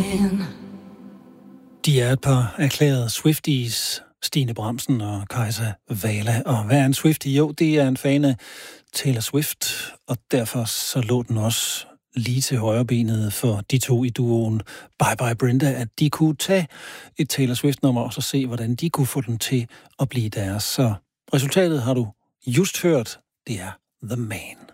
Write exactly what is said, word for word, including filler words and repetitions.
De er et par erklærede Swifties, Stine Bramsen og Kajsa Wala. Og hvad er en Swiftie? Jo, det er en fan af Taylor Swift, og derfor så lå den også lige til højrebenet for de to i duoen Bye Bye Brenda, at de kunne tage et Taylor Swift-nummer og så se, hvordan de kunne få den til at blive deres. Så resultatet har du just hørt, det er The Man.